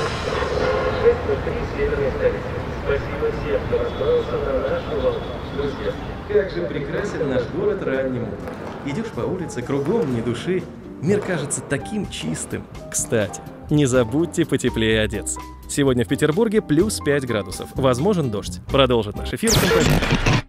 6:03 северной столицы. Спасибо всем, кто настроился на нашу волну. Друзья, как же прекрасен наш город ранним утром. Идешь по улице, кругом ни души. Мир кажется таким чистым. Кстати, не забудьте потеплее одеться. Сегодня в Петербурге плюс 5 градусов. Возможен дождь. Продолжит наш эфир композитор.